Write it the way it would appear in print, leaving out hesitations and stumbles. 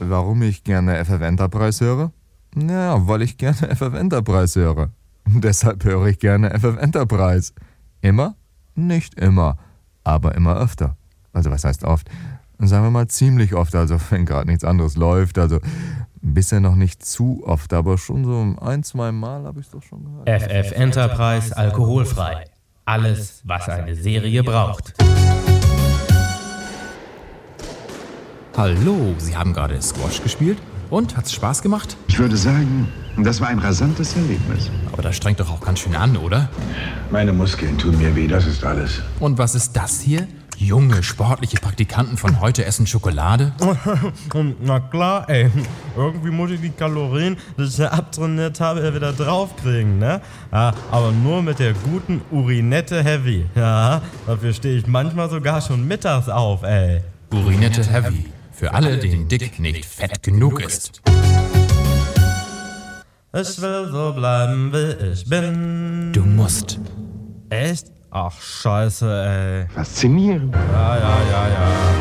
Warum ich gerne FF Enterprise höre? Ja, weil ich gerne FF Enterprise höre. Deshalb höre ich gerne FF Enterprise. Immer? Nicht immer, aber immer öfter. Also was heißt oft? Sagen wir mal ziemlich oft, also wenn gerade nichts anderes läuft. Also bisher noch nicht zu oft, aber schon so 1-2 Mal habe ich es doch schon gehört. FF Enterprise alkoholfrei. Alles, was eine Serie braucht. Hallo, Sie haben gerade Squash gespielt? Und, hat's Spaß gemacht? Ich würde sagen, das war ein rasantes Erlebnis. Aber das strengt doch auch ganz schön an, oder? Meine Muskeln tun mir weh, das ist alles. Und was ist das hier? Junge, sportliche Praktikanten von heute essen Schokolade? Na klar, ey. Irgendwie muss ich die Kalorien, die ich ja abtrainiert habe, wieder draufkriegen, ne? Ja, aber nur mit der guten Urinette Heavy. Ja, dafür stehe ich manchmal sogar schon mittags auf, ey. Urinette Heavy. Für alle, denen dick nicht fett genug ist. Ich will so bleiben, wie ich bin. Du musst. Echt? Ach, scheiße, ey. Faszinierend. Ja.